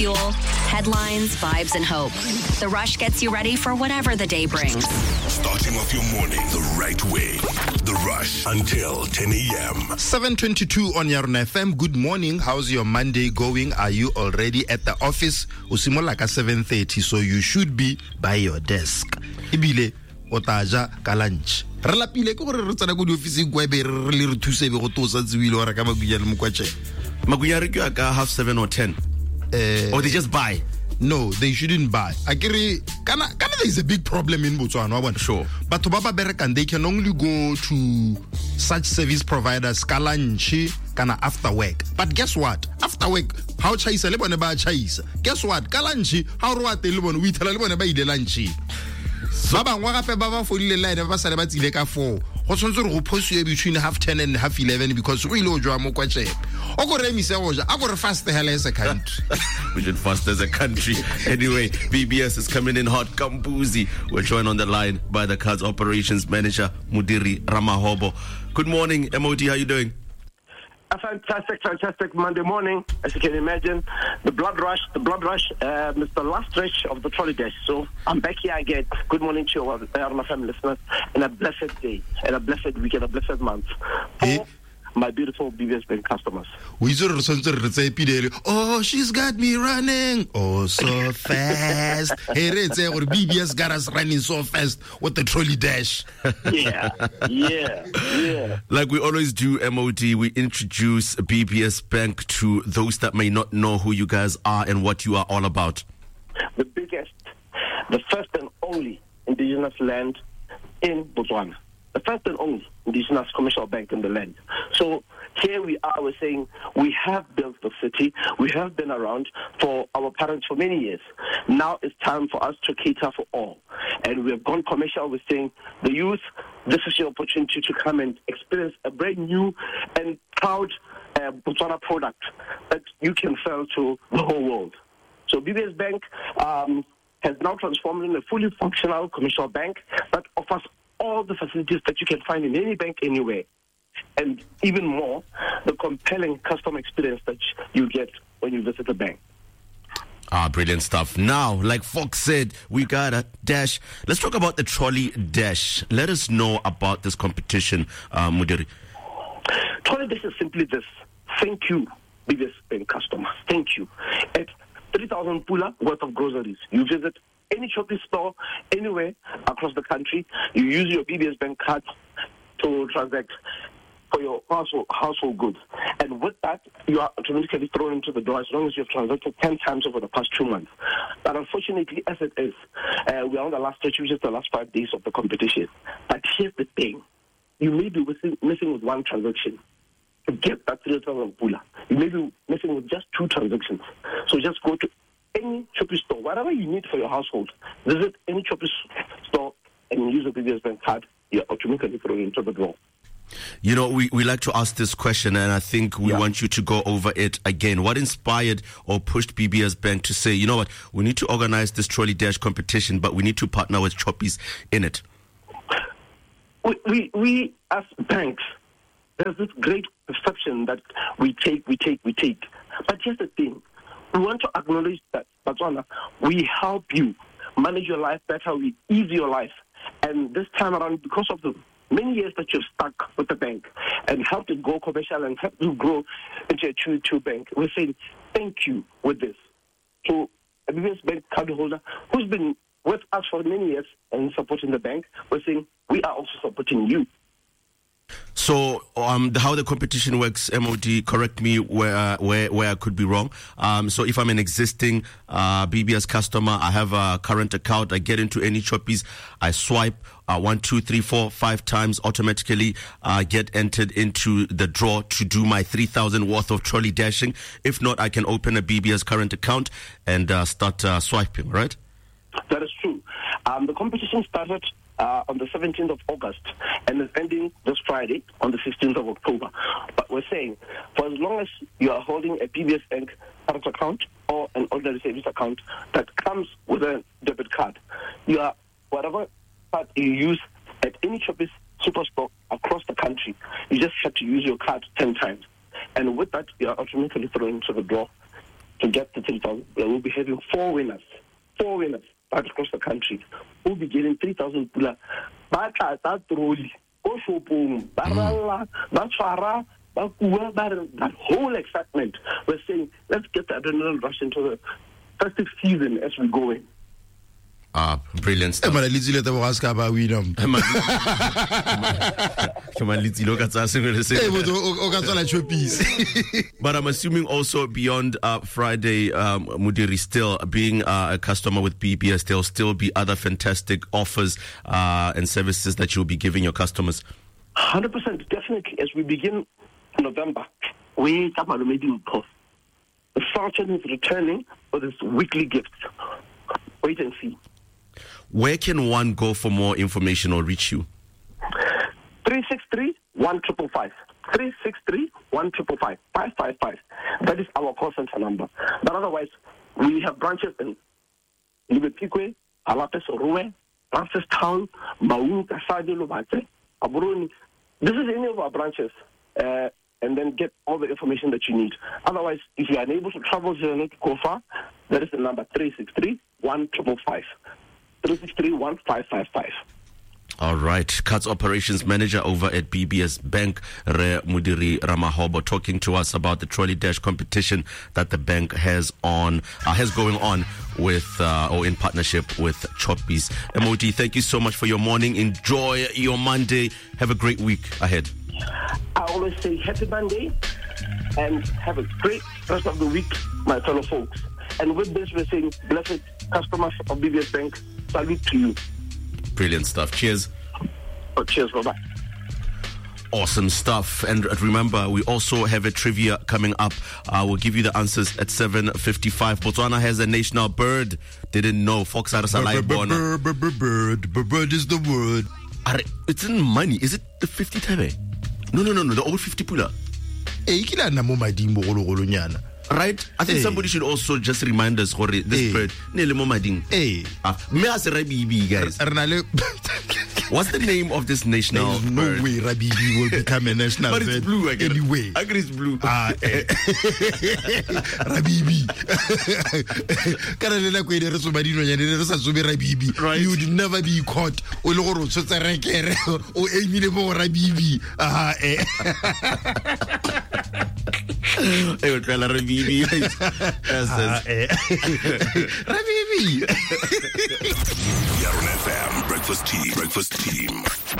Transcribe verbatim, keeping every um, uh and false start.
Fuel, headlines, vibes, and hope. The Rush gets you ready for whatever the day brings. Starting off your morning the right way. The Rush until ten a.m. seven twenty-two on Yarn F M. Good morning. How's your Monday going? Are you already at the office? Usimolaka seven thirty, so you should be by your desk. Ibile otaja ka lunch. Re lapile ke gore re tsana go di office kwa be re le re thuse be go tosa tsiwile ora ka magunya le mokwache. Magunya re ke ka half seven or ten. Uh, or they just buy? No, they shouldn't buy. Akiri, kana kana there is a big problem in Botswana. I want sure. But to Baba Berekan, they can only go to such service providers kalanchi kana after work. But guess what? After work, how chaisa lebone ba chaisa. Guess what? Kalanchi how roate lebone we tell lebone ba ide lanchi. Baba ngwa gape baba for ile line ba sale ba tsile ka four. Go tshwantse go post you between half ten and half eleven because we lo jwa mo kwa che. O go re mise go ja, a go re fast hell as a country. We should fast as a country. Anyway, B B S is coming in hot. Kambuzi. We're joined on the line by the Cards Operations Manager, Mudiri Ramahobo. Good morning, M O D. How are you doing? A fantastic, fantastic Monday morning, as you can imagine. The blood rush, the blood rush, uh, it's the last stretch of the trolley dash. So I'm back here again. Good morning to you, uh, my family listeners, and a blessed day, and a blessed week, and a blessed month. For my beautiful B B S Bank customers. Oh, she's got me running. Oh, so fast. Hey, B B S got us running so fast with the trolley dash. Yeah, yeah, yeah. Like we always do, M O D, we introduce B B S Bank to those that may not know who you guys are and what you are all about. The biggest, the first and only indigenous land in Botswana. The first and only indigenous commercial bank in the land. So here we are, we're saying we have built the city, we have been around for our parents for many years. Now it's time for us to cater for all. And we have gone commercial, we're saying the youth, this is your opportunity to come and experience a brand new and proud uh, Botswana product that you can sell to the whole world. So B B S Bank um, has now transformed in a fully functional commercial bank that offers all the facilities that you can find in any bank anywhere. And even more, the compelling customer experience that you get when you visit the bank. Ah, brilliant stuff. Now, like Fox said, we got a dash. Let's talk about the trolley dash. Let us know about this competition, uh, Mudiri. Trolley dash is simply this. Thank you, B B S Bank customers. Thank you. At three thousand pula worth of groceries, you visit any shopping store anywhere across the country, you use your B B S Bank card to transact for your household, household goods. And with that, you are automatically thrown into the door as long as you've transacted ten times over the past two months. But unfortunately, as it is, uh, we are on the last stretch, which is the last five days of the competition. But here's the thing. You may be missing, missing with one transaction. To get that three thousand pula, you may be missing with just two transactions. So just go to any shopping store, whatever you need for your household, visit any shopping store and use a B B S Bank card. You're automatically thrown into the door. You know, we, we like to ask this question, and I think we yeah. want you to go over it again. What inspired or pushed B B S Bank to say, you know what, we need to organize this trolley dash competition, but we need to partner with Choppies in it? We, we, we as banks, there's this great perception that we take, we take, we take. But here's the thing. We want to acknowledge that, Botswana, we help you manage your life better, we ease your life. And this time around, because of the many years that you've stuck with the bank and helped it go commercial and helped it grow into a true, true bank, we're saying thank you with this. To a B B S Bank cardholder who's been with us for many years and supporting the bank, we're saying we are also supporting you. So, um, the, how the competition works, M O D, correct me where uh, where where I could be wrong. Um, so, if I'm an existing uh, B B S customer, I have a current account, I get into any Choppies, I swipe uh, one, two, three, four, five times, automatically uh, get entered into the draw to do my three thousand worth of trolley dashing. If not, I can open a B B S current account and uh, start uh, swiping, right? That is true. Um, the competition started Uh, on the seventeenth of August and is ending this Friday on the sixteenth of October. But we're saying, for as long as you are holding a B B S Bank current account or an ordinary savings account that comes with a debit card, you are, whatever card you use at any Choppies superstore across the country, you just have to use your card ten times. And with that, you are automatically thrown into the draw to get the three thousand pula, we'll be having four winners. Four winners right across the country. We'll be getting three thousand pula. Ba tla tsa troli, go shopong, ba ralla, ba tshwara, ba kua, ba that whole excitement. We're saying, let's get the adrenaline rush into the festive season as we go in. Ah, brilliant stuff. But I'm assuming also beyond uh, Friday, um, Mudiri, still being uh, a customer with B B S, there'll still be other fantastic offers uh, and services that you'll be giving your customers. one hundred percent, definitely. As we begin November, we have a meeting post. The Sultan is returning for this weekly gift. Wait and see. Where can one go for more information or reach you? three six three, one five five five. three six three, one five five five. five five five. That is our call center number. But otherwise, we have branches in Libepikwe, Alapes Oruwe, Francis Town, Maun, Kasadi, Lubate, Aburuni. This is any of our branches. Uh, and then get all the information that you need. Otherwise, if you are unable to travel to not go far, that is the number three six three, one five five five. three six three, one five five five. All right. Cuts Operations Manager over at B B S Bank, Re Mudiri Ramahobo, talking to us about the trolley dash competition that the bank has on uh, has going on with uh, or in partnership with Choppies. M O D, thank you so much for your morning. Enjoy your Monday. Have a great week ahead. I always say happy Monday and have a great rest of the week, my fellow folks. And with this, we're saying, blessed customers of B B S Bank, salute to you. Brilliant stuff. Cheers. Oh, cheers. Bye-bye. Awesome stuff. And remember, we also have a trivia coming up. Uh, we'll give you the answers at seven fifty-five. Botswana has a national bird. Didn't know. Fox Arasalai Bona. Bird. Bird is the word. It's in money. Is it the fifty Tabe? No, no, no, no. The old fifty pula. Right? I think hey. somebody should also just remind us for this hey. bird. Hey. guys. What's the name of this national There is no bird? way Rabibi will become a national but bird. It's blue again. Anyway. I agree it's blue. Ah, eh. Rabibi. Right. You would never be caught. O Rabibi. Ah, eh. Hey, what fella Rabibi? Ah, eh. Rabibi. Yarn F M Breakfast Team. Breakfast Team.